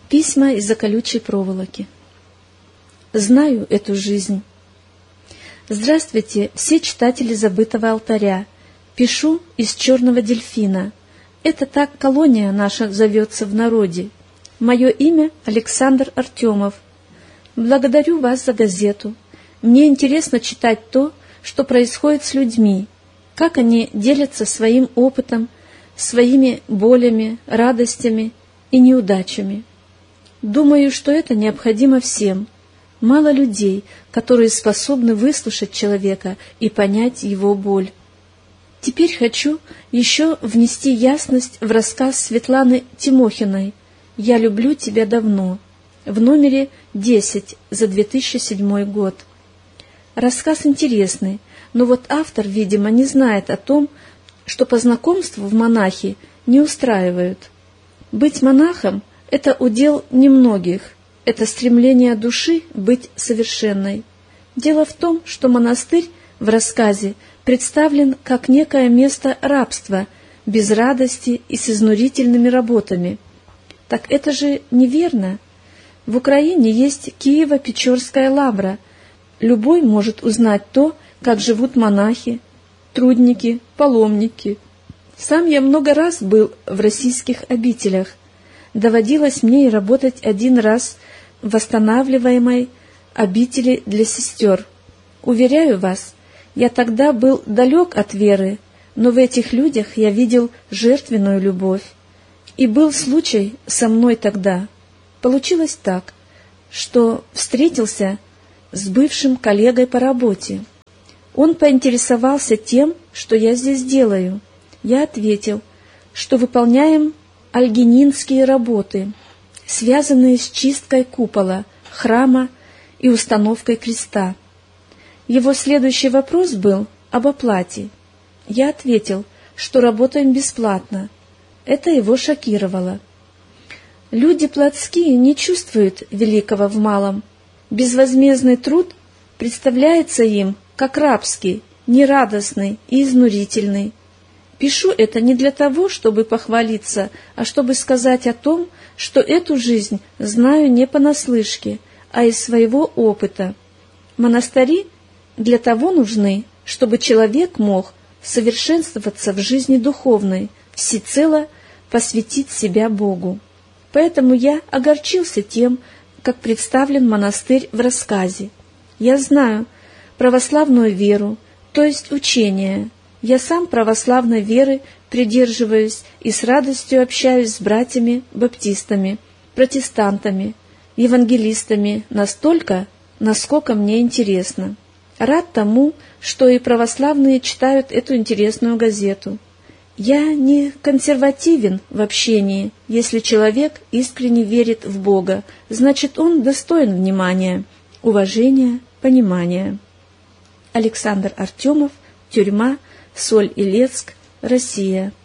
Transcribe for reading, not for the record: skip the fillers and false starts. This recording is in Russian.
Письма из-за колючей проволоки. Знаю эту жизнь. Здравствуйте, все читатели забытого алтаря. Пишу из «Черного дельфина». Это так колония наша зовется в народе. Мое имя Александр Артемов. Благодарю вас за газету. Мне интересно читать то, что происходит с людьми, как они делятся своим опытом, своими болями, радостями и неудачами. Думаю, что это необходимо всем. Мало людей, которые способны выслушать человека и понять его боль. Теперь хочу еще внести ясность в рассказ Светланы Тимохиной «Я люблю тебя давно» в номере 10 за 2007 год. Рассказ интересный, но вот автор, видимо, не знает о том, что по знакомству в монахи не устраивают. Быть монахом — это удел немногих, это стремление души быть совершенной. Дело в том, что монастырь в рассказе представлен как некое место рабства, без радости и с изнурительными работами. Так это же неверно. В Украине есть Киево-Печорская лавра. Любой может узнать то, как живут монахи, трудники, паломники. Сам я много раз был в российских обителях. Доводилось мне и работать один раз в восстанавливаемой обители для сестер. Уверяю вас, я тогда был далек от веры, но в этих людях я видел жертвенную любовь. И был случай со мной тогда. Получилось так, что встретился с бывшим коллегой по работе. Он поинтересовался тем, что я здесь делаю. Я ответил, что выполняем альгининские работы, связанные с чисткой купола, храма и установкой креста. Его следующий вопрос был об оплате. Я ответил, что работаем бесплатно. Это его шокировало. Люди плотские не чувствуют великого в малом. Безвозмездный труд представляется им как рабский, нерадостный и изнурительный. Пишу это не для того, чтобы похвалиться, а чтобы сказать о том, что эту жизнь знаю не понаслышке, а из своего опыта. Монастыри для того нужны, чтобы человек мог совершенствоваться в жизни духовной, всецело посвятить себя Богу. Поэтому я огорчился тем, как представлен монастырь в рассказе. Я знаю православную веру, то есть учение. Я сам православной веры придерживаюсь и с радостью общаюсь с братьями-баптистами, протестантами, евангелистами настолько, насколько мне интересно. Рад тому, что и православные читают эту интересную газету. Я не консервативен в общении. Если человек искренне верит в Бога, значит, он достоин внимания, уважения, понимания. Александр Артемов, тюрьма, Соль-Илецк, Россия.